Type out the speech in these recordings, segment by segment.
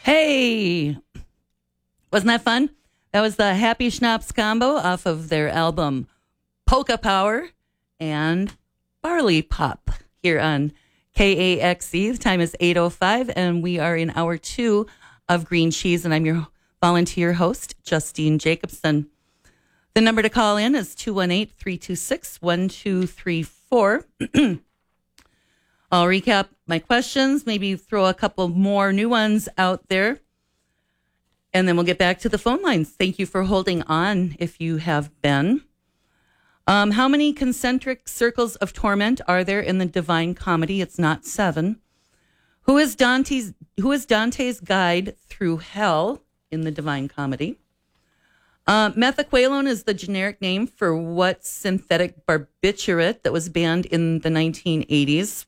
Hey, wasn't that fun? That was the Happy Schnapps combo off of their album Polka Power and Barley Pop here on KAXE. The time is 8:05, and we are in hour 2 of Green Cheese, and I'm your volunteer host, Justine Jacobson. The number to call in is 218-326-1234. I'll recap my questions, maybe throw a couple more new ones out there, and then we'll get back to the phone lines. Thank you for holding on if you have been. How many concentric circles of torment are there in the Divine Comedy? It's not 7. Who is Dante's guide through hell in the Divine Comedy? Methaqualone is the generic name for what synthetic barbiturate that was banned in the 1980s?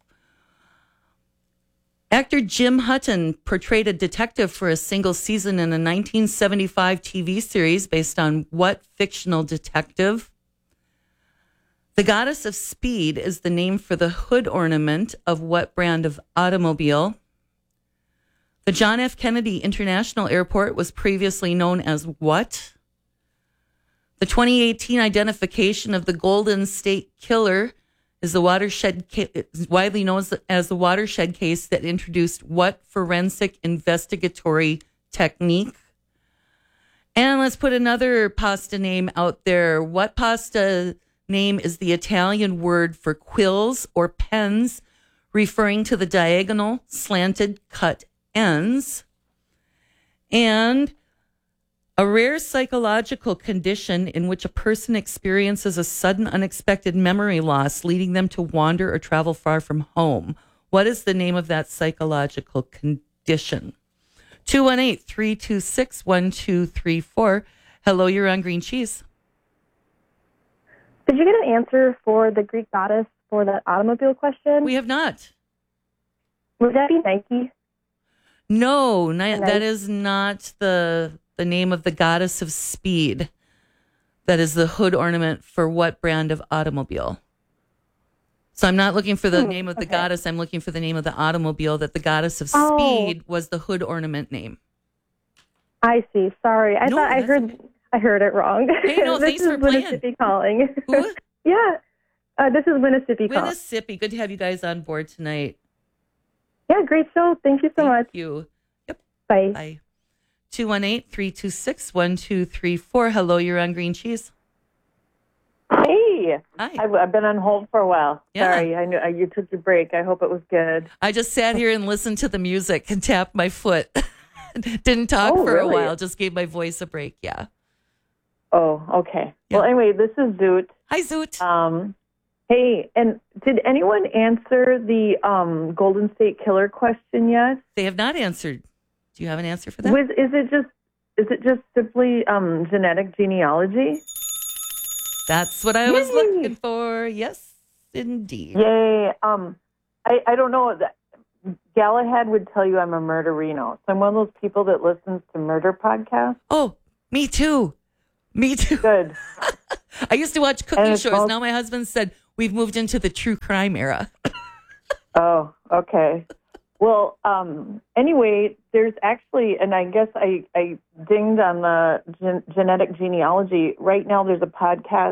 Actor Jim Hutton portrayed a detective for a single season in a 1975 TV series based on what fictional detective? The Goddess of Speed is the name for the hood ornament of what brand of automobile? The John F. Kennedy International Airport was previously known as what? The 2018 identification of the Golden State Killer is the widely known as the watershed case that introduced what forensic investigatory technique? And let's put another pasta name out there. What pasta name is the Italian word for quills or pens, referring to the diagonal, slanted, cut ends? And a rare psychological condition in which a person experiences a sudden unexpected memory loss, leading them to wander or travel far from home. What is the name of that psychological condition? 218-326-1234. Hello, you're on Green Cheese. Did you get an answer for the Greek goddess for that automobile question? We have not. Would that be Nike? No, that is not the name of the Goddess of Speed. That is the hood ornament for what brand of automobile? So I'm not looking for the name of the goddess. I'm looking for the name of the automobile that the Goddess of Speed was the hood ornament name. I see. Sorry. I thought I heard it wrong. Hey, no, thanks for playing. Winnissippy calling. Who? Yeah. This is Winnissippy calling. Winnissippy. Good to have you guys on board tonight. Yeah, great show. Thank you so much. Thank you. Yep. Bye. Bye. 218-326-1234. Hello, you're on Green Cheese. Hey. Hi. I've been on hold for a while. Yeah. Sorry, I knew you took your break. I hope it was good. I just sat here and listened to the music and tapped my foot. Didn't talk for really? a while. Just gave my voice a break. Yeah. Oh, okay. Yeah. Well, anyway, this is Zoot. Hi, Zoot. Hey, and did anyone answer the Golden State Killer question yet? They have not answered. Do you have an answer for that? Is it just simply genetic genealogy? That's what I was looking for. Yes, indeed. Yay. I don't know. Galahad would tell you I'm a murderino. So I'm one of those people that listens to murder podcasts. Oh, me too. Me too. Good. I used to watch cooking shows. Now my husband said we've moved into the true crime era. Oh, okay. Well, anyway, there's actually, and I guess I dinged on the genetic genealogy. Right now there's a podcast.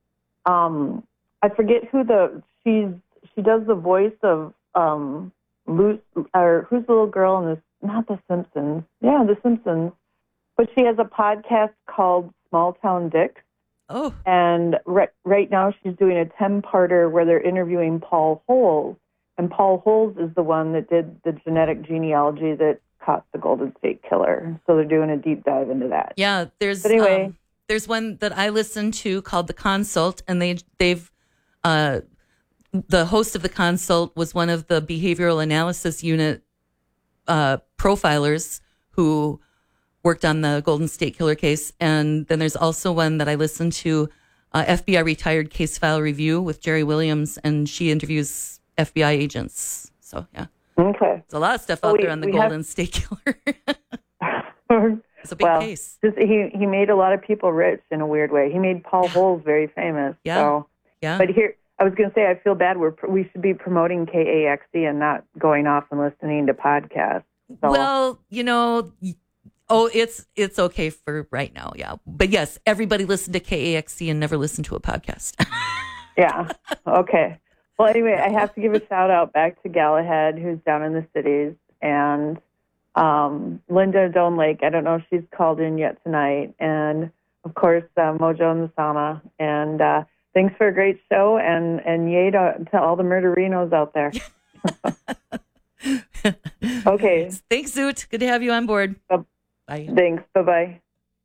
I forget who she does the voice of who's the little girl in this, not The Simpsons. Yeah, The Simpsons. But she has a podcast called Small Town Dicks. Oh. And right now she's doing a 10-parter where they're interviewing Paul Holes. And Paul Holes is the one that did the genetic genealogy that caught the Golden State Killer. So they're doing a deep dive into that. Yeah, there's one that I listened to called The Consult, and they've the host of The Consult was one of the behavioral analysis unit profilers who worked on the Golden State Killer case. And then there's also one that I listened to, FBI Retired Case File Review with Jerry Williams, and she interviews FBI agents. So, yeah. Okay. There's a lot of stuff out there on the Golden State Killer. It's a big case. He made a lot of people rich in a weird way. He made Paul Holes very famous. Yeah. So. Yeah. But here, I was going to say, I feel bad. We should be promoting KAXE and not going off and listening to podcasts. So. Well, it's okay for right now, yeah. But yes, everybody listen to KAXC and never listen to a podcast. Yeah. Okay. Well, anyway, I have to give a shout out back to Galahad, who's down in the cities, and Linda Doan Lake. I don't know if she's called in yet tonight, and of course Mojo in the sauna. And thanks for a great show, and yay to all the murderinos out there. Okay. Thanks, Zoot. Good to have you on board. Bye. Thanks. Bye-bye.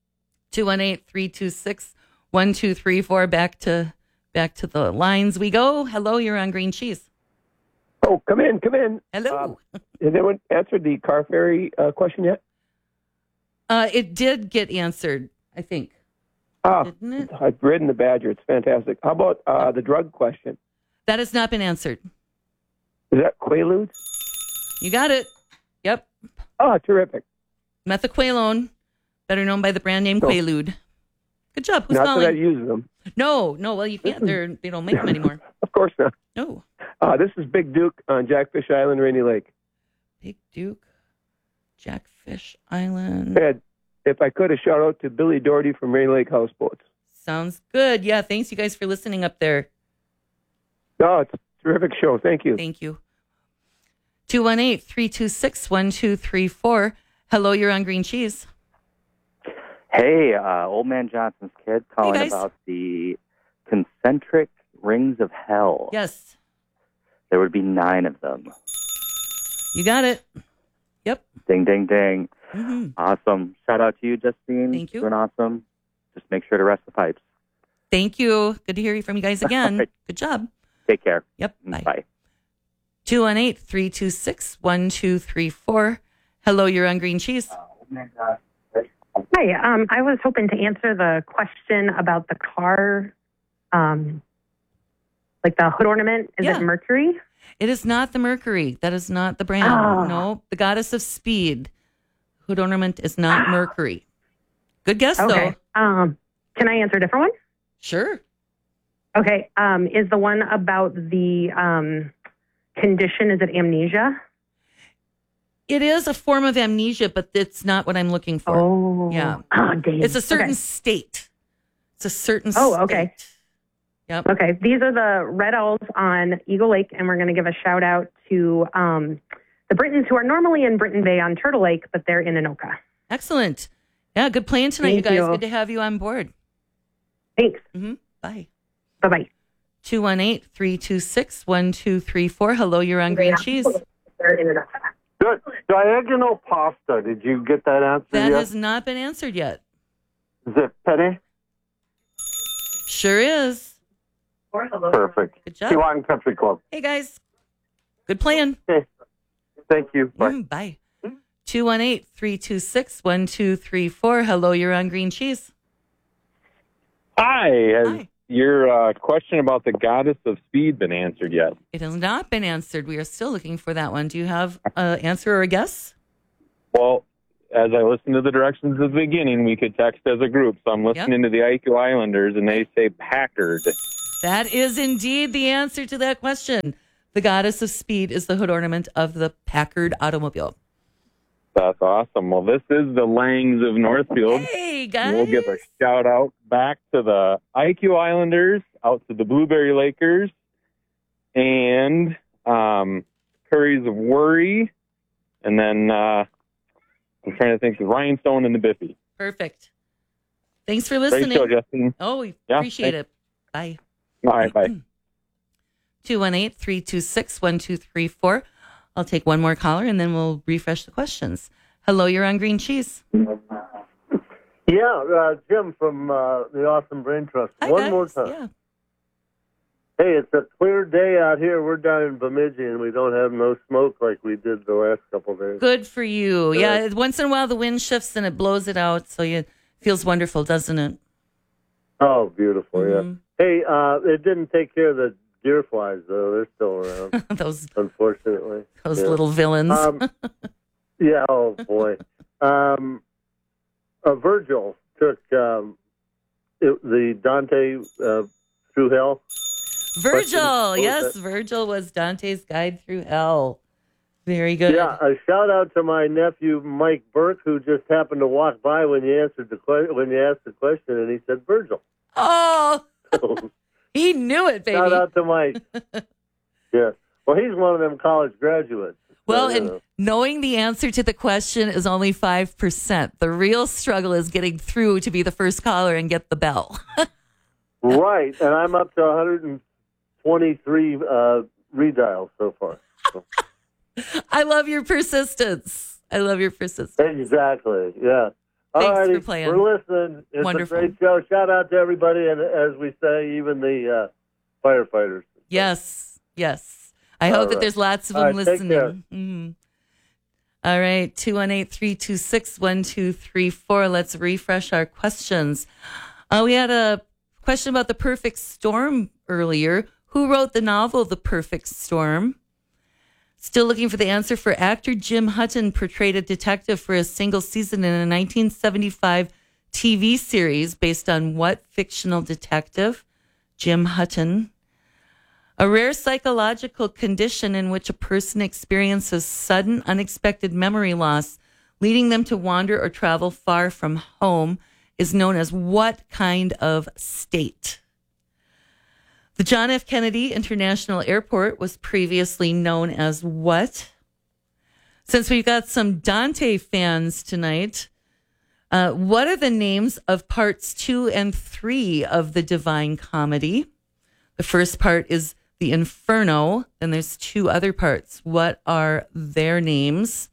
218-326-1234. Back to the lines we go. Hello, you're on Green Cheese. Oh, come in. Hello. Has anyone answered the car ferry question yet? It did get answered, I think. Didn't it? I've ridden the Badger. It's fantastic. How about the drug question? That has not been answered. Is that Quaaludes? You got it. Yep. Oh, terrific. Methaqualone, better known by the brand name Quaalude. Good job. Who's Not calling? that I use them. No. Well, you can't. They don't make them anymore. Of course not. No. This is Big Duke on Jackfish Island, Rainy Lake. Big Duke, Jackfish Island. And if I could, a shout out to Billy Doherty from Rainy Lake Houseboats. Sounds good. Yeah, thanks you guys for listening up there. Oh, it's a terrific show. Thank you. Thank you. 218-326-1234. Hello, you're on Green Cheese. Hey, Old Man Johnson's kid calling about the concentric rings of hell. Yes. There would be 9 of them. You got it. Yep. Ding, ding, ding. Mm-hmm. Awesome. Shout out to you, Justine. Thank you. Doing awesome. Just make sure to rest the pipes. Thank you. Good to hear from you guys again. Right. Good job. Take care. Yep. Bye. Bye. 218-326-1234. Hello, you're on Green Cheese. Hi. I was hoping to answer the question about the car, like the hood ornament. Is it Mercury? It is not the Mercury. That is not the brand. Oh. No, the Goddess of Speed. Hood ornament is not Mercury. Good guess, Okay. though. Can I answer a different one? Sure. Okay. Is the one about the condition, is it amnesia? It is a form of amnesia, but it's not what I'm looking for. Oh. Yeah. Oh, dang. It's a certain state. It's a certain Oh, state. okay. Yep. Okay. These are the Red Owls on Eagle Lake, and we're going to give a shout out to the Britons who are normally in Britton Bay on Turtle Lake, but they're in Anoka. Excellent. Yeah, good playing tonight, you Thank guys. you. Good to have you on board. Thanks. Mm-hmm. Bye. Bye-bye. 218-326-1234. Hello, you're on Green Cheese. They're in Anoka. Good. Diagonal pasta. Did you get that answer That yet? has not been answered yet. Is it Penny? Sure is. Perfect. Good job. Keewatin Country Club. Hey, guys. Good playing. Okay. Thank you. Bye. Bye. 218-326-1234. Hello, you're on Green Cheese. Hi. Has Hi. your question about the Goddess of Speed been answered yet? It has not been answered. We are still looking for that one. Do you have an answer or a guess? Well, as I listened to the directions at the beginning, we could text as a group. So I'm listening to the IQ Islanders, and they say Packard. That is indeed the answer to that question. The Goddess of Speed is the hood ornament of the Packard automobile. That's awesome. Well, this is the Langs of Northfield. Hey, guys. We'll give a shout out back to the IQ Islanders, out to the Blueberry Lakers, and Curries of Worry, and then I'm trying to think of Rhinestone and the Biffy. Perfect. Thanks for listening. Great show, Justin. Oh, we Yeah, appreciate thanks. it. Bye. All right, bye. 218-326-1234. I'll take one more caller and then we'll refresh the questions. Hello, you're on Green Cheese. Yeah, Jim from the Awesome Brain Trust. Hi, One guys. more time. Yeah. Hey, it's a clear day out here. We're down in Bemidji, and we don't have no smoke like we did the last couple of days. Good for you. Yeah, once in a while the wind shifts and it blows it out, so it feels wonderful, doesn't it? Oh, beautiful, Mhm. yeah. Hey, it didn't take care of the deer flies, though. They're still around, those unfortunately. little villains. Yeah, oh, boy. Virgil took the Dante through hell. Virgil, What was yes, that? Virgil was Dante's guide through hell. Very good. Yeah, a shout out to my nephew Mike Burke, who just happened to walk by when you answered the when you asked the question, and he said Virgil. Oh, he knew it, baby. Shout out to Mike. Yeah, well, he's one of them college graduates. Well, and knowing the answer to the question is only 5%. The real struggle is getting through to be the first caller and get the bell. Right, and I'm up to 123 redials so far. So. I love your persistence. Exactly, yeah. Thanks for playing. We're listening. It's Wonderful. a great show. Shout out to everybody, and as we say, even the firefighters. Yes. I hope that there's lots of them listening. Take care. Mm-hmm. All right, 218-326-1234. Let's refresh our questions. We had a question about The Perfect Storm earlier. Who wrote the novel The Perfect Storm? Still looking for the answer for actor Jim Hutton portrayed a detective for a single season in a 1975 TV series based on what fictional detective? Jim Hutton. A rare psychological condition in which a person experiences sudden, unexpected memory loss, leading them to wander or travel far from home, is known as what kind of state? The John F. Kennedy International Airport was previously known as what? Since we've got some Dante fans tonight, what are the names of parts 2 and 3 of the Divine Comedy? The first part is the Inferno, and there's 2 other parts. What are their names?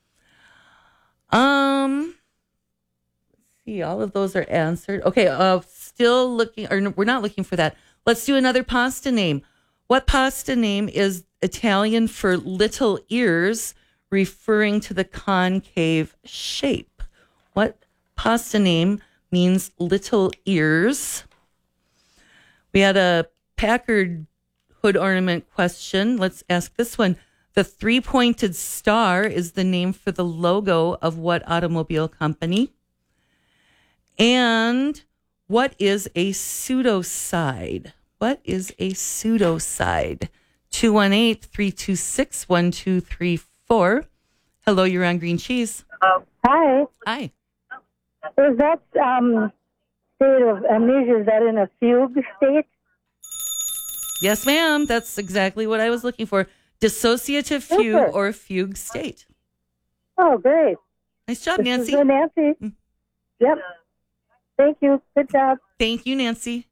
Let's see, all of those are answered. Okay, still looking, or no, we're not looking for that. Let's do another pasta name. What pasta name is Italian for little ears, referring to the concave shape? What pasta name means little ears? We had a Packard hood ornament question. Let's ask this one. The 3-pointed star is the name for the logo of what automobile company? And what is a pseudocide? What is a pseudocide? 218-326-1234. Hello, you're on Green Cheese. Hi. Hi. Is that state of amnesia, is that in a fugue state? Yes, ma'am. That's exactly what I was looking for. Dissociative fugue or fugue state. Oh, great. Nice job, This Nancy. is Nancy. Yep. Thank you. Good job. Thank you, Nancy.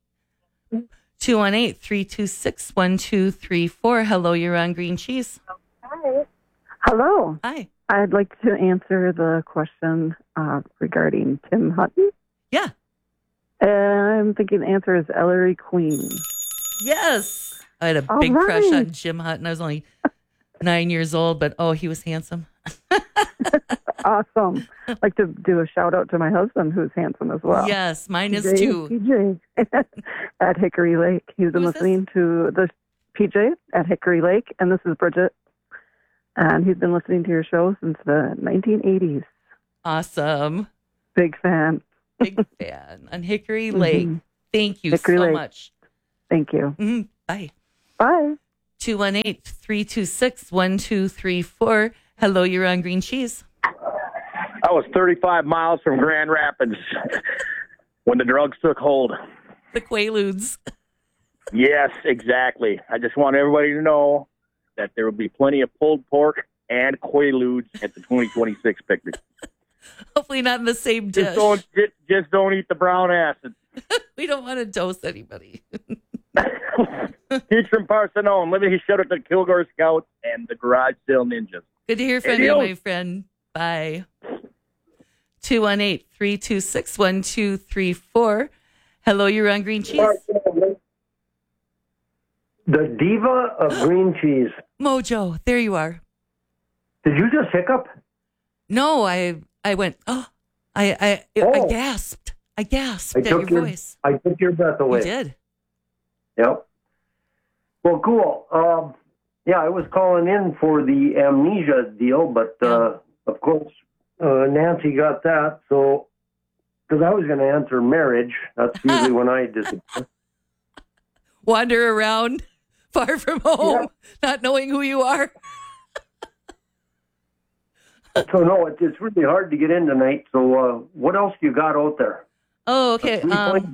218-326-1234. Hello, you're on Green Cheese. Hi. Hello. Hi. I'd like to answer the question regarding Tim Hutton. Yeah. I'm thinking the answer is Ellery Queen. Yes. I had a big crush on Jim Hutton. I was only 9 years old, but he was handsome. Awesome. I'd like to do a shout out to my husband, who's handsome as well. Yes, mine is too. PJ at Hickory Lake. He's been listening to the PJ at Hickory Lake, and this is Bridget. And he's been listening to your show since the 1980s. Awesome. Big fan. Big fan. On Hickory Lake. Thank you Hickory so Lake. much. Thank you. Bye. Bye. 218-326-1234. Hello, you're on Green Cheese. I was 35 miles from Grand Rapids when the drugs took hold. The Quaaludes. Yes, exactly. I just want everybody to know that there will be plenty of pulled pork and Quaaludes at the 2026 picnic. Hopefully not in the same dish. Just don't eat the brown acid. We don't want to dose anybody. He's from Parson-Owen. Living his shout out to Kilgore Scouts and the Garage Sale Ninjas. Good to hear from you, my friend. Bye. 218-326-1234. Hello, you're on Green Cheese. The diva of Green Cheese. Mojo, there you are. Did you just hiccup? No, I went, I gasped. I gasped at your voice. I took your breath away. You did. Yep. Well, cool. Yeah, I was calling in for the amnesia deal, but of course, Nancy got that. So, because I was going to answer marriage, that's usually when I disappear. Wander around far from home, not knowing who you are. So, no, it's really hard to get in tonight. So what else you got out there? Oh, okay.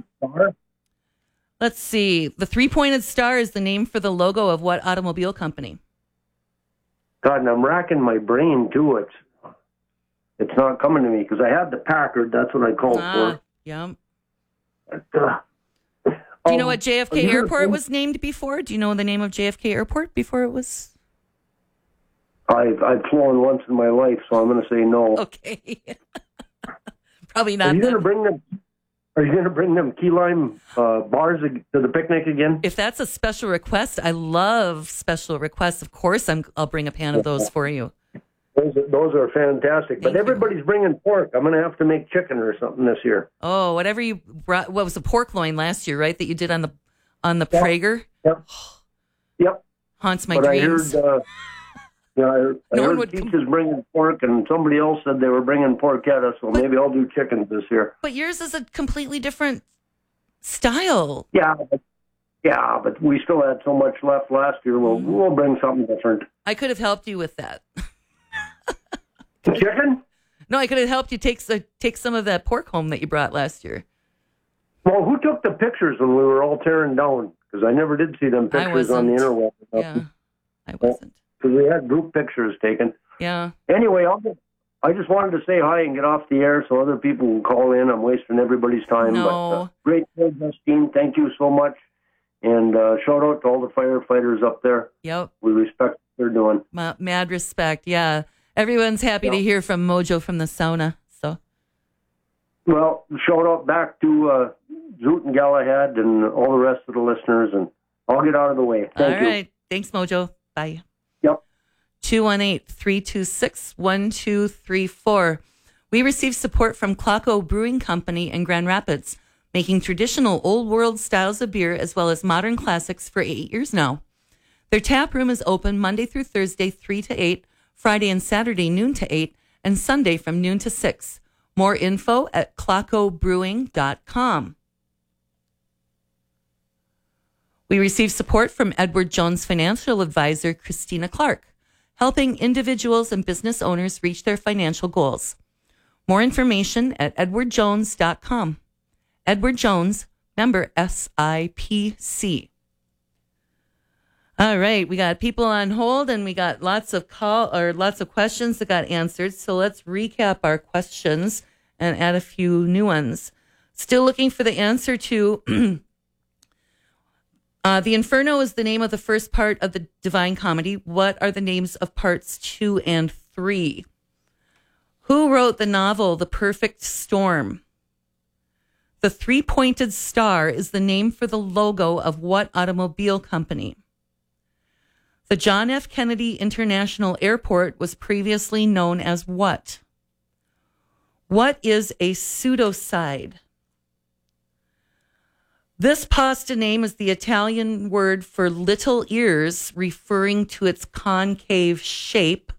Let's see. The three-pointed star is the name for the logo of what automobile company? God, and I'm racking my brain, too. It's not coming to me because I had the Packard. That's what I called for. Yeah. But, do you know what JFK Airport was named before? Do you know the name of JFK Airport before it was? I've flown once in my life, so I'm going to say no. Okay. Probably not. Are you going to bring them key lime bars to the picnic again? If that's a special request, I love special requests. Of course, I'll bring a pan of those for you. Those are fantastic. But everybody's bringing pork. I'm going to have to make chicken or something this year. Oh, whatever you brought. What was the pork loin last year, right? That you did on the Prager? Yep. Haunts my dreams. I heard Peach is bringing pork, and somebody else said they were bringing porchetta, so maybe I'll do chicken this year. But yours is a completely different style. Yeah, but we still had so much left last year. We'll bring something different. I could have helped you with that. Chicken? No, I could have helped you take some of that pork home that you brought last year. Well, who took the pictures when we were all tearing down? Because I never did see them pictures on the interweb. Yeah, I wasn't. Because we had group pictures taken. Yeah. Anyway, I just wanted to say hi and get off the air so other people can call in. I'm wasting everybody's time. No. But great show, Justine. Thank you so much. And shout out to all the firefighters up there. Yep. We respect what they're doing. Mad respect, yeah. Everyone's happy to hear from Mojo from the sauna. So. Well, shout out back to Zoot and Galahad and all the rest of the listeners. And I'll get out of the way. Thank you. All right. Thanks, Mojo. Bye. Yep. 218-326-1234. We receive support from Klockow Brewing Company in Grand Rapids, making traditional old world styles of beer as well as modern classics for 8 years now. Their tap room is open Monday through Thursday, 3 to 8, Friday and Saturday, noon to 8, and Sunday from noon to 6. More info at clockowbrewing.com. We receive support from Edward Jones financial advisor Christina Clark, helping individuals and business owners reach their financial goals. More information at edwardjones.com. Edward Jones, member SIPC. All right, we got people on hold and we got lots of questions that got answered. So let's recap our questions and add a few new ones. Still looking for the answer to The Inferno is the name of the first part of the Divine Comedy. What are the names of parts 2 and 3? Who wrote the novel The Perfect Storm? The three-pointed star is the name for the logo of what automobile company? The John F. Kennedy International Airport was previously known as what? What is a pseudocide? This pasta name is the Italian word for little ears, referring to its concave shape.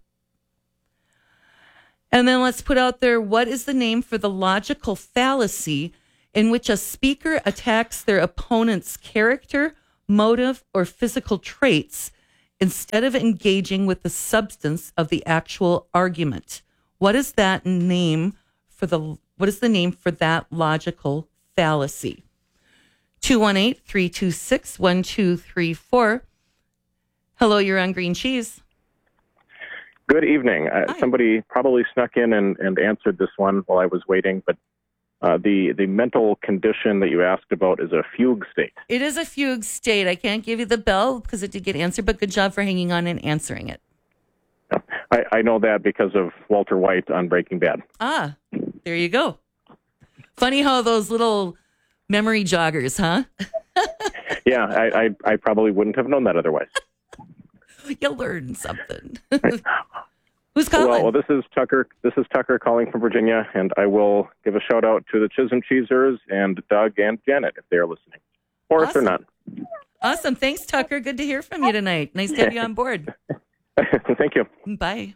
And then let's put out there, what is the name for the logical fallacy in which a speaker attacks their opponent's character, motive, or physical traits instead of engaging with the substance of the actual argument? What is that name for what is the name for that logical fallacy? 218-326-1234. Hello, you're on Green Cheese. Good evening. Somebody probably snuck in and answered this one while I was waiting, but the mental condition that you asked about is a fugue state. It is a fugue state. I can't give you the bell because it did get answered, but good job for hanging on and answering it. I know that because of Walter White on Breaking Bad. Ah, there you go. Funny how those little memory joggers, huh? Yeah, I probably wouldn't have known that otherwise. You learned something. Who's calling? Well, this is Tucker. This is Tucker calling from Virginia, and I will give a shout out to the Chisholm Cheesers and Doug and Janet if they are listening, or if they're not. Awesome. Thanks, Tucker. Good to hear from you tonight. Nice to have you on board. Thank you. Bye.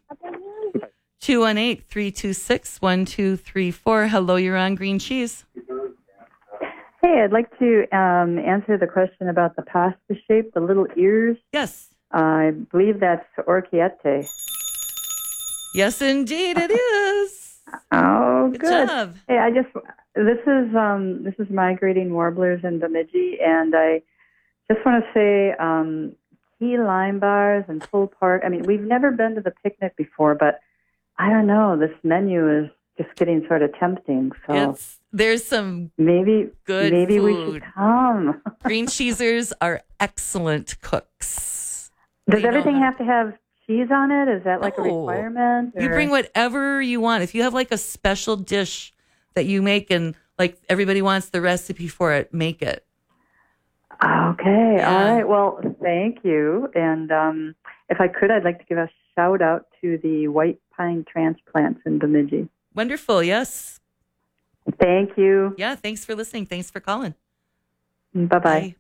218-326-1234. Hello, you're on Green Cheese. Hey, I'd like to answer the question about the pasta shape, the little ears. Yes. I believe that's orchiette. Yes, indeed, it is. Oh, Good good. job. Hey, this is Migrating Warblers in Bemidji, and I just want to say key lime bars and pulled pork. I mean, we've never been to the picnic before, but I don't know. This menu is just getting sort of tempting. So there's some maybe good maybe food. we should come. Green cheesers are excellent cooks. Does everything have to have cheese on it? Is that like a No. requirement? You or- bring whatever you want. If you have like a special dish that you make and like everybody wants the recipe for it, make it. Okay. Yeah. All right. Well, thank you. And if I could, I'd like to give a shout out to the White Pine Transplants in Bemidji. Wonderful. Yes. Thank you. Yeah. Thanks for listening. Thanks for calling. Bye-bye.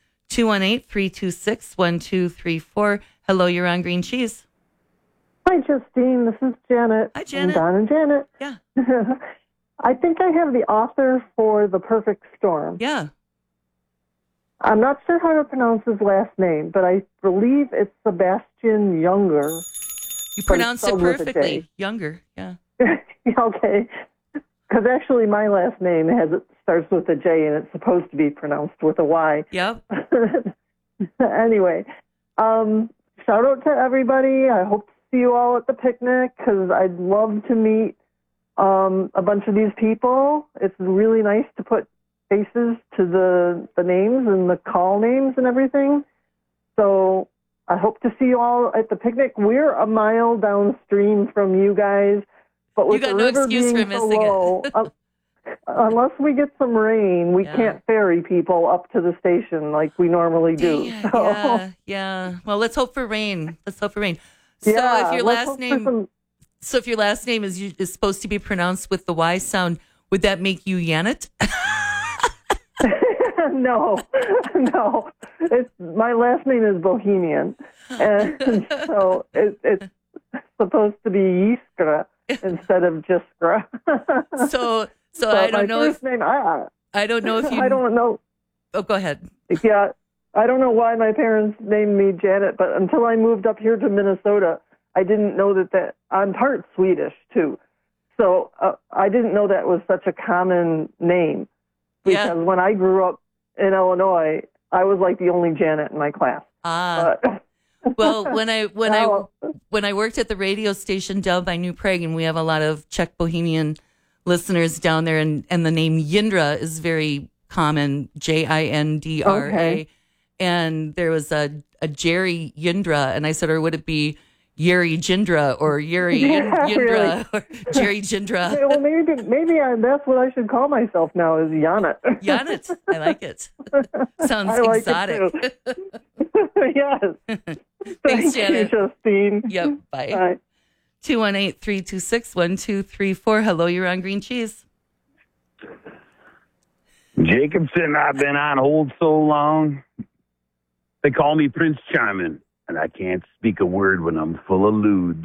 218-326-1234. Hello, you're on Green Cheese. Hi, Justine. This is Janet. Hi, Janet. Don and Janet. Yeah. I think I have the author for The Perfect Storm. Yeah. I'm not sure how to pronounce his last name, but I believe it's Sebastian Younger. You pronounce it spelled with a perfectly. J. Younger. Yeah. Okay. Because actually my last name starts with a J, and it's supposed to be pronounced with a Y. Yep. Anyway, shout out to everybody. I hope to see you all at the picnic because I'd love to meet a bunch of these people. It's really nice to put faces to the names and the call names and everything. So I hope to see you all at the picnic. We're a mile downstream from you guys, but with You got the no river excuse being for so missing low, unless we get some rain, we can't ferry people up to the station like we normally do. Yeah. Well, let's hope for rain. So Yeah, if your let's last hope for name, some- if your last name is supposed to be pronounced with the Y sound, would that make you Janet? No. My last name is Bohemian, and so it's supposed to be Yiskra instead of Jiskra. So But I don't my know first name. I don't know if you. I don't know. Oh, go ahead. Yeah, I don't know why my parents named me Janet, but until I moved up here to Minnesota, I didn't know that I'm part Swedish too. So I didn't know that was such a common name because when I grew up in Illinois, I was like the only Janet in my class. Well, when I worked at the radio station down by New Prague, and we have a lot of Czech Bohemian listeners down there, and the name Yindra is very common, Jindra. Okay. And there was a Jerry Yindra, and I said, or would it be Yuri Jindra or Yuri Yindra or Jerry Jindra? Well, maybe that's what I should call myself now is Janet. Janet, I like it. Sounds I like exotic. It too. Yes. Thanks, Thank Janet. you, Justine. Yep. Bye. Bye. 218-326-1234. Hello, you're on Green Cheese. Jacobson, I've been on hold so long. They call me Prince Charming, and I can't speak a word when I'm full of lewds.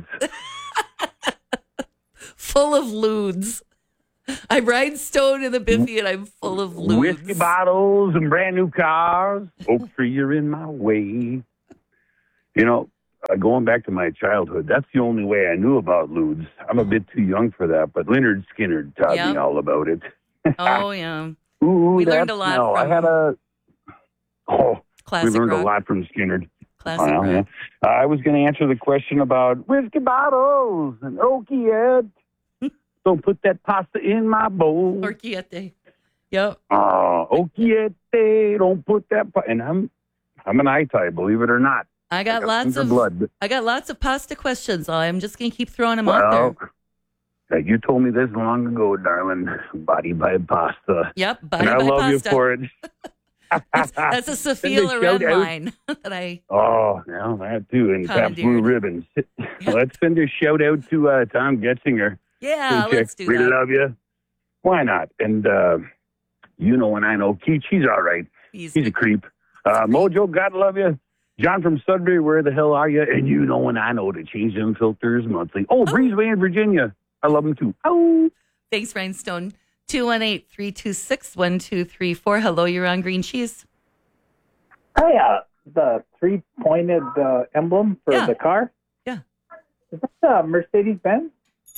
Full of lewds. I'm rhinestone in the biffy, and I'm full of lewds. Whiskey bottles and brand new cars. Oak tree, you're in my way. You know, going back to my childhood, that's the only way I knew about lewds. I'm a bit too young for that, but Leonard Skinner taught me all about it. Oh, yeah. Ooh, We learned a lot from classic we learned rock. a lot from Skinner. Classic Yeah. rock. I was going to answer the question about whiskey bottles and okiette. Don't put that pasta in my bowl. Orchiette. Yep. Okiette, don't put that. And I'm an Itai, believe it or not. I got lots of blood. I got lots of pasta questions. I'm just going to keep throwing them out there. You told me this long ago, darling. Body by pasta. Yep, body and I by love pasta. you for it. That's a Sophia Send a Loren shout out. line that I. Oh, no, that too. And Pabst Commandeered. Blue Ribbons. Let's send a shout out to Tom Getzinger. Yeah, Hey, let's chick, do really that. love you. Why not? And you know, and I know Keach, he's all right. He's a creep. Mojo, God love you. John from Sudbury, where the hell are you? And you know and I know to change them filters monthly. Oh, Breezeway in Virginia. I love them too. Oh. Thanks, Rhinestone. 218-326-1234. Hello, you're on Green Cheese. Hi, the three-pointed emblem for the car. Yeah. Is that Mercedes-Benz?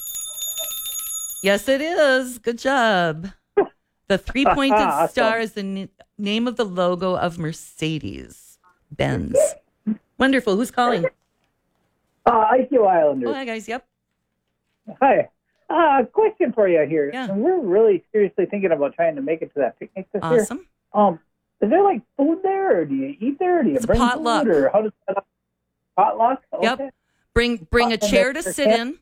Yes, it is. Good job. The three-pointed Awesome. star is the name of the logo of Mercedes-Benz. Wonderful. Who's calling? IQ Islanders. Oh, hi, guys. Yep. Hi. Question for you here. Yeah. We're really seriously thinking about trying to make it to that picnic this year. Awesome. Is there like food there, or do you eat there? Or do you It's a bring potluck. food, or how does that? Potluck. Yep. Okay. Bring a chair to sit in.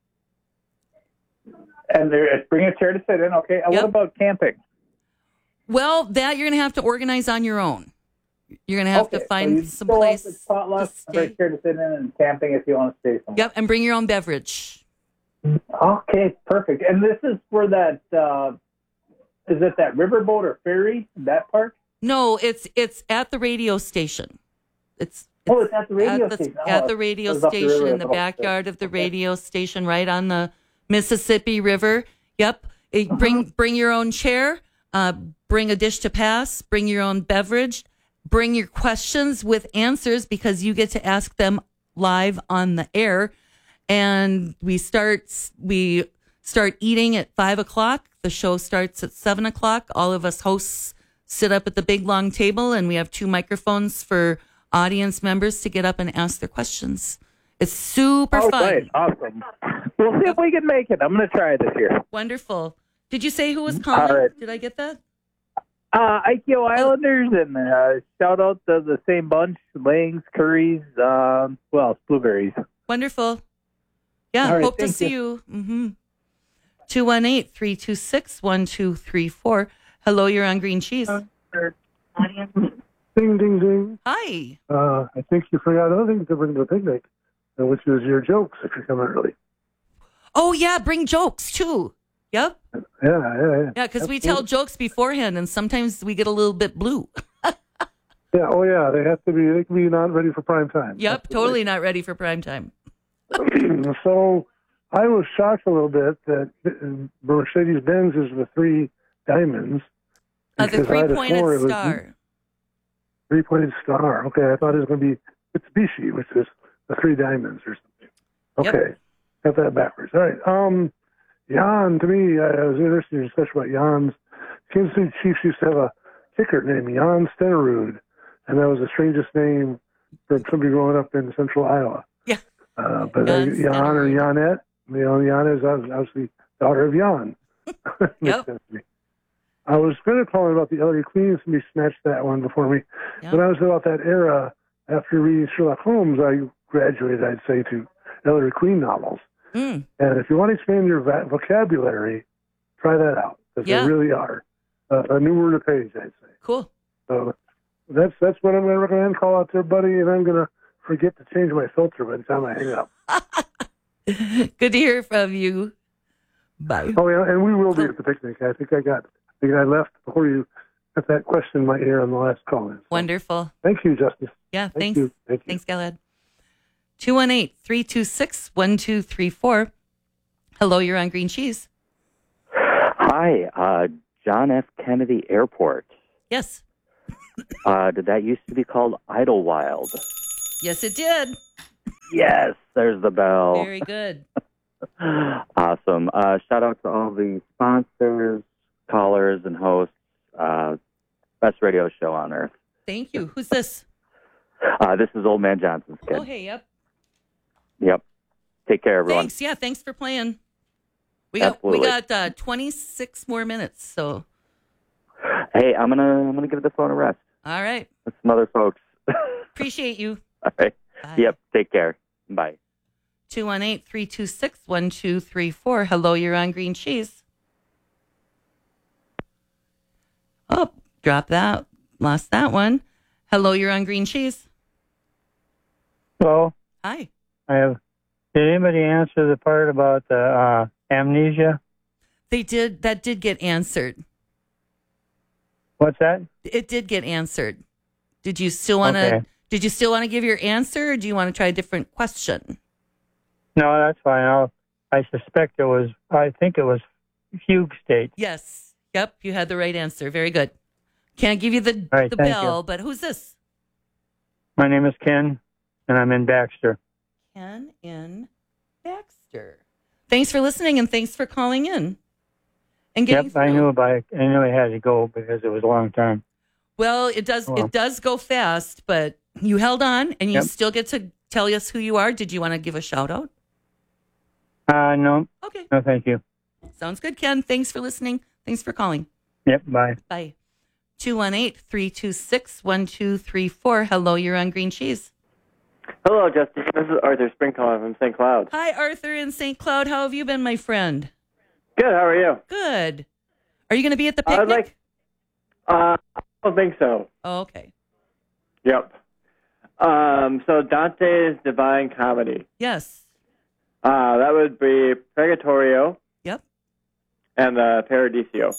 And bring a chair to sit in. Okay. And Yep. what about camping? Well, that you're going to have to organize on your own. You're going to have to find some place. place. Potluck, bring a chair to sit in, and camping if you want to stay somewhere. Yep, and bring your own beverage. Okay, perfect. And this is for that. Is it that riverboat or ferry? That park? No, it's at the radio station. It's at the radio station. At the radio it was up the station river. in the backyard of the radio station, right on the Mississippi River. Yep. Bring your own chair. Bring a dish to pass. Bring your own beverage. Bring your questions with answers because you get to ask them live on the air. And we start eating at 5:00. The show starts at 7:00. All of us hosts sit up at the big long table, and we have 2 microphones for audience members to get up and ask their questions. It's super fun. Right. Awesome. We'll see if we can make it. I'm going to try this year. Wonderful. Did you say who was calling? All right. Did I get that? IQ Islanders, and shout out to the same bunch: Langs, Curries, Blueberries. Wonderful. Yeah, All right, hope to thank see you. 218-326-1234. Hello, you're on Green Cheese. Ding, ding, ding. Hi. I think you forgot another thing to bring to the picnic, which is your jokes if you're coming early. Oh, yeah, bring jokes, too. Yep. Yeah. Yeah, because we tell jokes beforehand, and sometimes we get a little bit blue. Yeah, they can be not ready for prime time. Yep, totally not ready for prime time. So I was shocked a little bit that Mercedes-Benz is the 3 diamonds. The because I had three-pointed swore it was star. 3-pointed star. Okay, I thought it was going to be Mitsubishi, which is the 3 diamonds or something. Okay, got that backwards. All right. Jan, to me, I was interested in your discussion about Jan's. Kansas City Chiefs used to have a kicker named Jan Stenerud, and that was the strangest name for somebody growing up in central Iowa. Yeah. But Jan or Janette, Jan is obviously daughter of Jan. Makes sense to me. I was going to call about the Ellery Queen. Somebody snatched that one before me. Yep. When I was about that era, after reading Sherlock Holmes, I graduated, I'd say, to Ellery Queen novels. And if you want to expand your vocabulary, try that out, because they really are a new word a page, I'd say. Cool. So that's what I'm going to recommend. Call out to everybody, and I'm going to forget to change my filter by the time I hang up. Good to hear from you. Bye. Oh, yeah, and we will be at the picnic. I think I left before you got that question in my ear on the last call. So, wonderful. Thank you, Justice. Yeah, Thank thanks. you. Thanks, Galad. 218-326-1234. Hello, you're on Green Cheese. Hi, John F. Kennedy Airport. Yes. Did that used to be called Idlewild? Yes, it did. Yes, there's the bell. Very good. Awesome. Shout out to all the sponsors, callers, and hosts. Best radio show on earth. Thank you. Who's this? This is Old Man Johnson's kid. Oh, hey, yep. Yep. Take care, everyone. Thanks. Yeah, thanks for playing. We Absolutely. got 26 more minutes, so. Hey, I'm gonna give the phone a rest. All right. With some other folks. Appreciate you. All right. Bye. Yep. Take care. Bye. 218-326-1234. Hello, you're on Green Cheese. Oh, drop that. Lost that one. Hello, you're on Green Cheese. Hello. Hi. Did anybody answer the part about the amnesia? They did. That did get answered. What's that? It did get answered. Did you still want to? Okay. Did you still want to give your answer, or do you want to try a different question? No, that's fine. I suspect it was. I think it was fugue state. Yes. Yep. You had the right answer. Very good. Can't give you the All right, thank bell, you. but who's this? My name is Ken, and I'm in Baxter. Ken in Baxter. Thanks for listening and thanks for calling in. And getting I knew I had to go because it was a long time. Well, it does go fast, but you held on and you still get to tell us who you are. Did you want to give a shout out? No. Okay. No, thank you. Sounds good, Ken. Thanks for listening. Thanks for calling. Yep, bye. Bye. 218-326-1234. Hello, you're on Green Cheese. Hello, Justin. This is Arthur Spring calling from St. Cloud. Hi, Arthur in St. Cloud. How have you been, my friend? Good. How are you? Good. Are you going to be at the picnic? I don't think so. Oh, okay. Yep. So Dante's Divine Comedy. Yes. That would be Purgatorio. Yep. And Paradiso.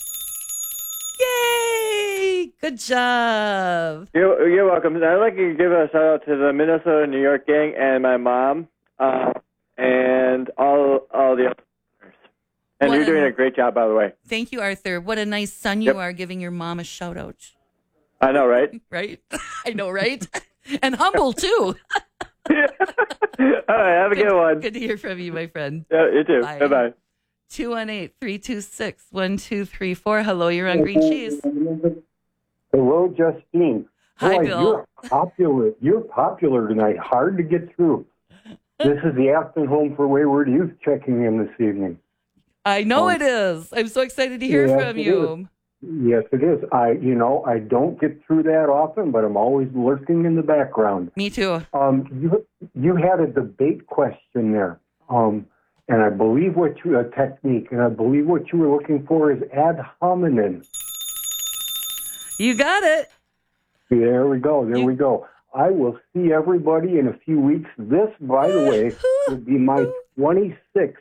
Yay! Good job. You're welcome. I'd like to give a shout out to the Minnesota New York gang and my mom, and all the others. And you're doing a great job, by the way. Thank you, Arthur. What a nice son you are, giving your mom a shout out. I know, right? Right? I know, right? And humble, too. All right, have a good one. Good to hear from you, my friend. Yeah, you too. Bye-bye. 218-326-1234. Hello, you're on Green Cheese. Hello, Justine. Hi, Boy, Bill. You're popular tonight. Hard to get through. This is the Afton Home for Wayward Youth checking in this evening. I know it is. I'm so excited to hear from you. Yes, it is. I don't get through that often, but I'm always lurking in the background. Me too. You had a debate question there, and I believe a technique, and I believe what you were looking for is ad hominem. You got it. There we go. We go. I will see everybody in a few weeks. This, by the way, would be my 26th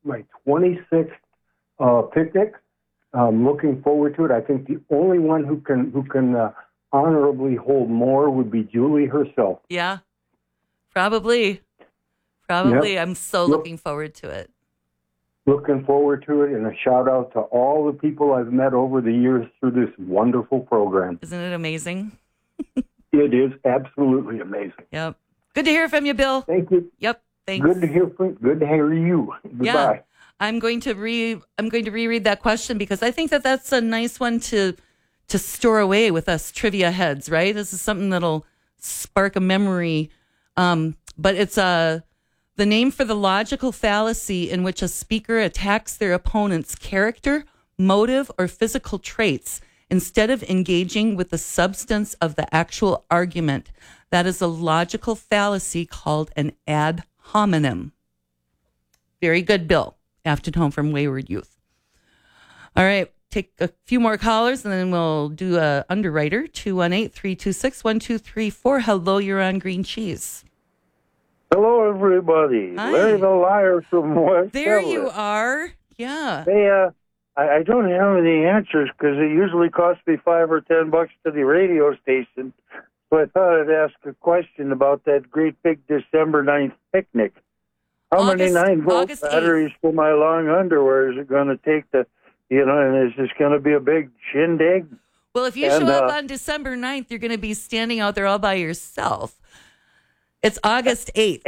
picnic. I'm looking forward to it. I think the only one who can honorably hold more would be Julie herself. Yeah, probably. Yep. I'm so looking forward to it. Looking forward to it, and a shout out to all the people I've met over the years through this wonderful program. Isn't it amazing? It is absolutely amazing. Yep. Good to hear from you, Bill. Thank you. Yep. Thanks. Good to hear you. Goodbye. Yeah. I'm going to reread that question because I think that's a nice one to store away with us trivia heads, right? This is something that'll spark a memory. But it's the name for the logical fallacy in which a speaker attacks their opponent's character, motive, or physical traits instead of engaging with the substance of the actual argument. That is a logical fallacy called an ad hominem. Very good, Bill. Afton Home from Wayward Youth. All right, take a few more callers and then we'll do a underwriter. 218-326-1234. Hello, you're on Green Cheese. Hello, everybody. Hi. Larry the Liar from West There Ellis. you are. Yeah. Hey, I don't have any answers because it usually costs me $5 or $10 to the radio station. So I thought I'd ask a question about that great big December 9th picnic. How many 9-volt batteries for my long underwear is it going to take and is this going to be a big shindig? Well, if you show up on December 9th, you're going to be standing out there all by yourself. It's August 8th.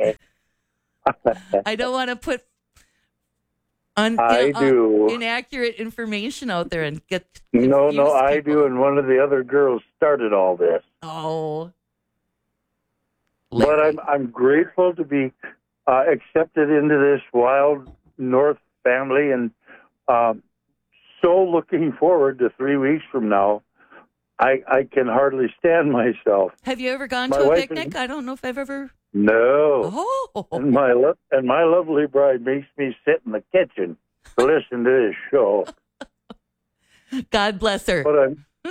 I don't want to put inaccurate information out there and get No, I do, and one of the other girls started all this. Oh. But I'm grateful to be accepted into this wild North family, and so looking forward to 3 weeks from now. I can hardly stand myself. Have you ever gone to a picnic? I don't know if I've ever. No. Oh. And my lovely bride makes me sit in the kitchen to listen to this show. God bless her. But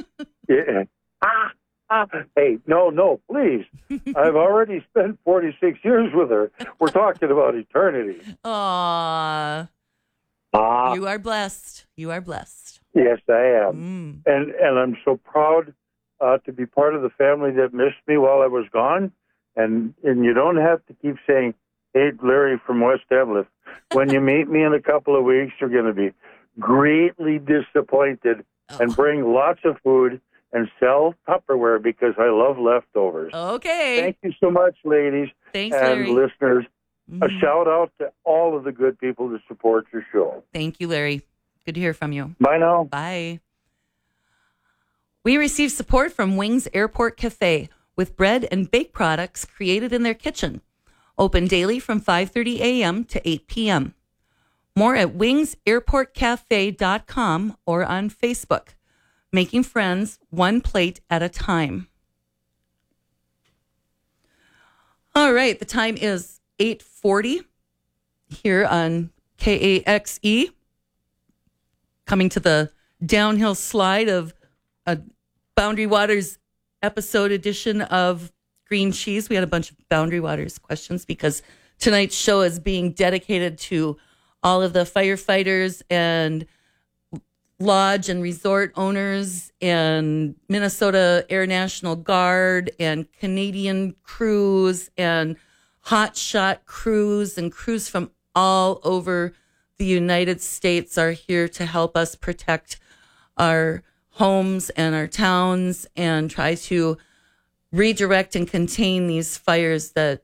hey, no, please. I've already spent 46 years with her. We're talking about eternity. Aww. You are blessed. You are blessed. Yes, I am. And I'm so proud to be part of the family that missed me while I was gone. And you don't have to keep saying, hey, Larry from West Evlith. When you meet me in a couple of weeks, you're going to be greatly disappointed and bring lots of food and sell Tupperware because I love leftovers. Okay. Thank you so much, ladies. Thanks, and Larry. Listeners. a shout out to all of the good people that support your show. Thank you, Larry. Good to hear from you. Bye now. Bye. We receive support from Wings Airport Cafe with bread and bake products created in their kitchen. Open daily from 5:30 a.m. to 8 p.m. More at wingsairportcafe.com or on Facebook. Making friends one plate at a time. All right, the time is 8:40 here on KAXE. Coming to the downhill slide of a Boundary Waters episode edition of Green Cheese. We had a bunch of Boundary Waters questions because tonight's show is being dedicated to all of the firefighters and lodge and resort owners and Minnesota Air National Guard and Canadian crews and hotshot crews and crews from all over the United States are here to help us protect our homes and our towns and try to redirect and contain these fires that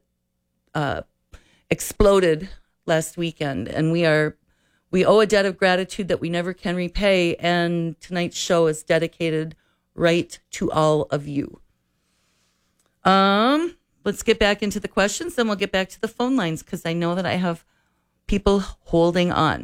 exploded last weekend. And we owe a debt of gratitude that we never can repay. And tonight's show is dedicated right to all of you. Let's get back into the questions, then we'll get back to the phone lines because I know that I have people holding on.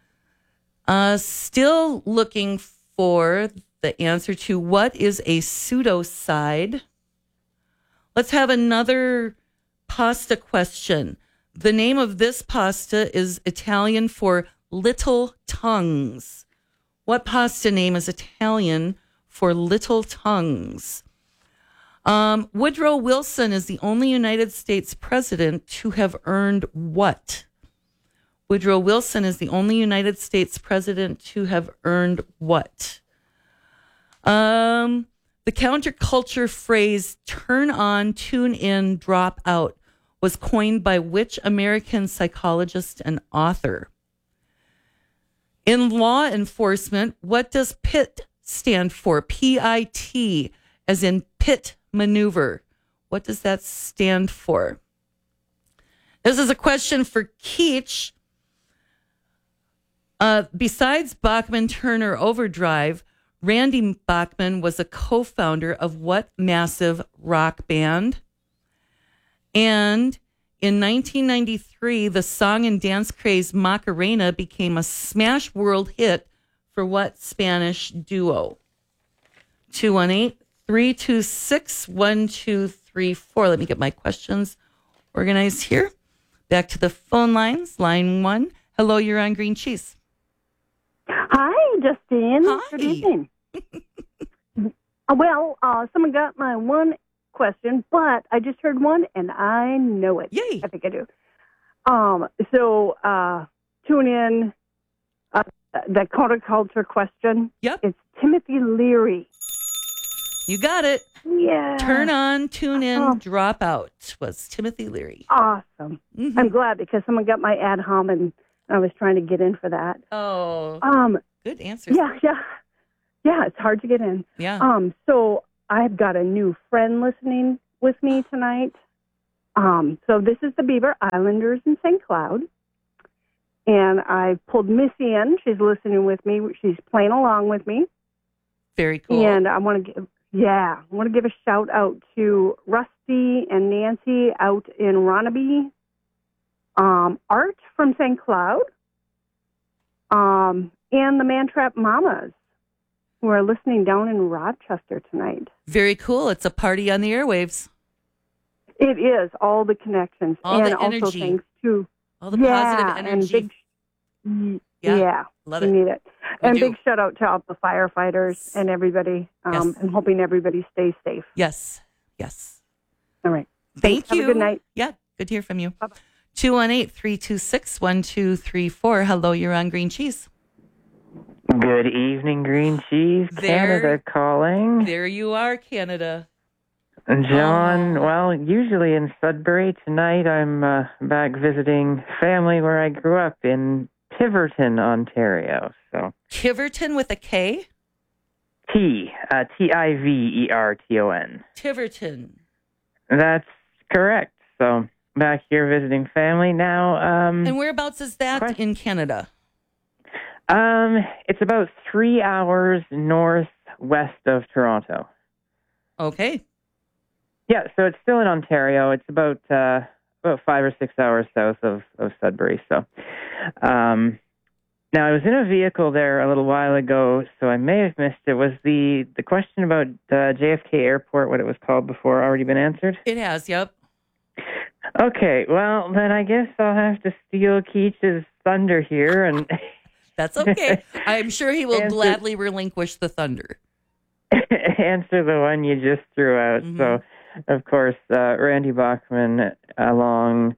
Still looking for the answer to what is a pseudocide. Let's have another pasta question. The name of this pasta is Italian for little tongues. What pasta name is Italian for little tongues? Woodrow Wilson is the only United States president to have earned what? Woodrow Wilson is the only United States president to have earned what? The counterculture phrase, turn on, tune in, drop out, was coined by which American psychologist and author? In law enforcement, what does PIT stand for? P-I-T, as in pit maneuver. What does that stand for? This is a question for Keach. Besides Bachman Turner Overdrive, Randy Bachman was a co-founder of what massive rock band? And in 1993, the song and dance craze Macarena became a smash world hit for what Spanish duo? 218-326-1234. Let me get my questions organized here. Back to the phone lines. Line 1. Hello, you're on Green Cheese. Hi, Justine. Hi. Good evening. Someone got my one question, but I just heard one and I know it. Yay. I think I do. Tune in the counterculture question. Yep. It's Timothy Leary. You got it. Yeah. Turn on, tune in, drop out was Timothy Leary. Awesome. Mm-hmm. I'm glad because someone got my ad hom and I was trying to get in for that. Oh. Good answer. Yeah, it's hard to get in. Yeah. So I've got a new friend listening with me tonight. So this is the Beaver Islanders in St. Cloud. And I pulled Missy in. She's listening with me. She's playing along with me. Very cool. And I want to give a shout out to Rusty and Nancy out in Ronnaby. Art from St. Cloud. And the Mantrap Mamas, who are listening down in Rochester tonight. Very cool. It's a party on the airwaves. It is, all the connections. All and the energy. Also thanks to all the positive energy. And love we it. need it. We and do. big shout out to all the firefighters and everybody, Yes. and hoping everybody stays safe. Yes. All right. Thank Thanks. you. Have a good night. Yeah, good to hear from you. Bye-bye. 218-326-1234. Hello, you're on Green Cheese. Good evening, Green Cheese. Canada calling. There you are, Canada. John, well, usually in Sudbury. Tonight I'm back visiting family where I grew up in Tiverton, Ontario. So Tiverton with a K? Tiverton. Tiverton. That's correct. So back here visiting family now. And whereabouts is that in Canada? It's about 3 hours northwest of Toronto. Okay. Yeah, so it's still in Ontario. It's about 5 or 6 hours south of Sudbury. So, now I was in a vehicle there a little while ago, so I may have missed it. Was the question about JFK Airport, what it was called before, already been answered? It has. Yep. Okay, well then I guess I'll have to steal Keach's thunder here, and that's okay. I'm sure he will gladly relinquish the thunder. Answer the one you just threw out. Mm-hmm. So, of course, Randy Bachman, along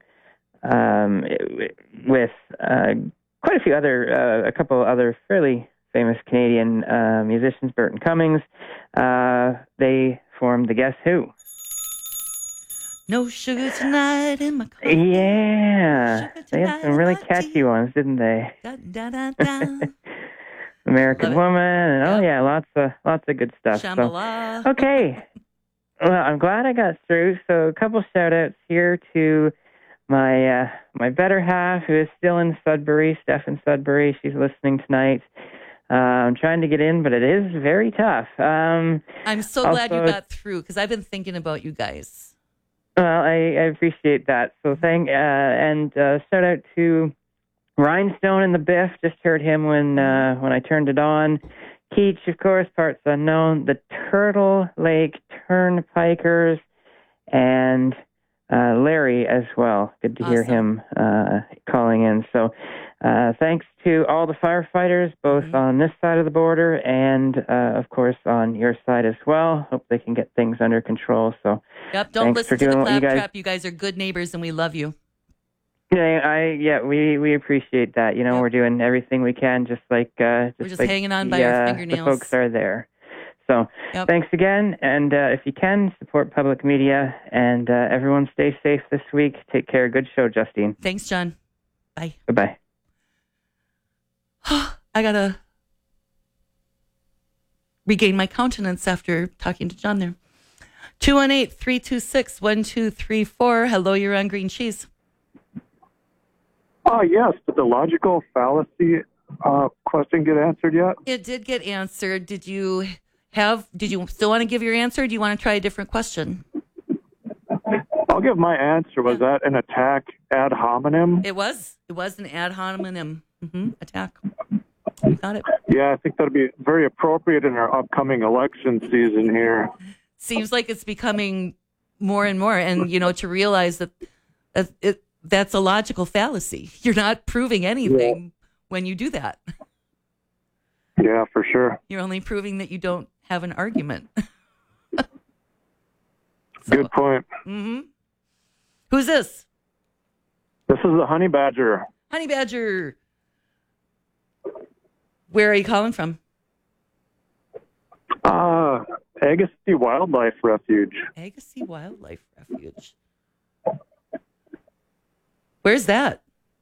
with quite a few other, a couple other fairly famous Canadian musicians, Burton Cummings, they formed the Guess Who. No sugar tonight in my coffee. Yeah, they had some really catchy ones, didn't they? Da, da, da, da. American Woman, and lots of good stuff. Shambhala. So, okay, well, I'm glad I got through. So, a couple shout outs here to my better half, who is still in Sudbury, Steph in Sudbury. She's listening tonight. I'm trying to get in, but it is very tough. I'm so glad you got through, because I've been thinking about you guys. Well, I appreciate that. So and shout out to Rhinestone and the Biff. Just heard him when I turned it on. Keach, of course, parts unknown. The Turtle Lake Turnpikers, and Larry as well. Good to hear him calling in. So thanks to all the firefighters, both on this side of the border and, of course, on your side as well. Hope they can get things under control. So, don't listen to the claptrap. You guys are good neighbors, and we love you. Yeah, we appreciate that. You know, we're doing everything we can, we're just like hanging on by our fingernails. The folks are there. So, thanks again, and if you can, support public media, and everyone stay safe this week. Take care. Good show, Justine. Thanks, John. Bye. Bye-bye. I got to regain my countenance after talking to John there. 218-326-1234. Hello, you're on Green Cheese. Yes. Did the logical fallacy question get answered yet? It did get answered. Did you still want to give your answer? Or do you want to try a different question? I'll give my answer. Was that an attack ad hominem? It was. It was an ad hominem attack. You got it. Yeah, I think that'd be very appropriate in our upcoming election season here. Seems like it's becoming more and more. And, to realize that that's a logical fallacy. You're not proving anything when you do that. Yeah, for sure. You're only proving that you don't have an argument. Good point. Mm-hmm. Who's this? This is the Honey Badger. Honey Badger. Where are you calling from? Agassiz Wildlife Refuge. Agassiz Wildlife Refuge. Where's that?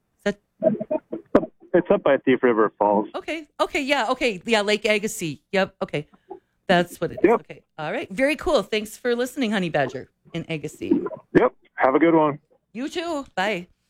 It's up by Thief River Falls. Okay, yeah, Lake Agassiz. Yep, okay. That's what it is. Yep. Okay, all right. Very cool. Thanks for listening, Honey Badger in Agassiz. Yep, have a good one. You too. Bye.